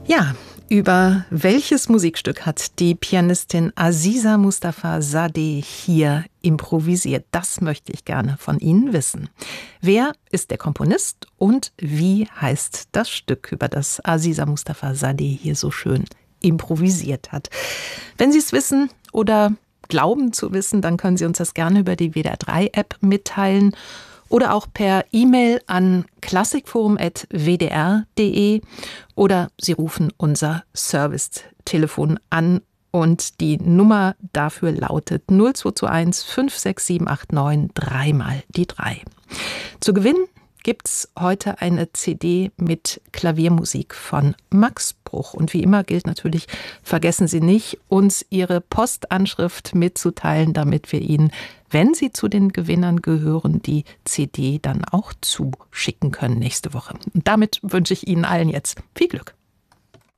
Ja, über welches Musikstück hat die Pianistin Aziza Mustafa Zadeh hier improvisiert? Das möchte ich gerne von Ihnen wissen. Wer ist der Komponist und wie heißt das Stück, über das Aziza Mustafa Zadeh hier so schön improvisiert hat? Wenn Sie es wissen oder glauben zu wissen, dann können Sie uns das gerne über die WDR3-App mitteilen oder auch per E-Mail an klassikforum@wdr.de oder Sie rufen unser Servicetelefon an und die Nummer dafür lautet 0221 56789 3 × 3. Zu gewinnen gibt's heute eine CD mit Klaviermusik von Max Bruch. Und wie immer gilt natürlich, vergessen Sie nicht, uns Ihre Postanschrift mitzuteilen, damit wir Ihnen, wenn Sie zu den Gewinnern gehören, die CD dann auch zuschicken können nächste Woche. Und damit wünsche ich Ihnen allen jetzt viel Glück.